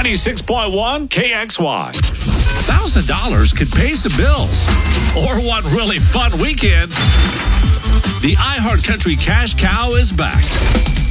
96.1 KXY. $1,000 could pay some bills or one really fun weekend. The iHeartCountry Cash Cow is back.